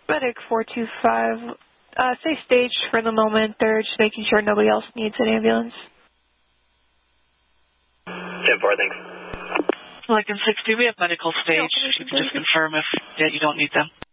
Medic 425, stay staged for the moment. They're just making sure nobody else needs an ambulance. 10-4, thanks. Lincoln 60, we have medical stage. You can just confirm if you don't need them.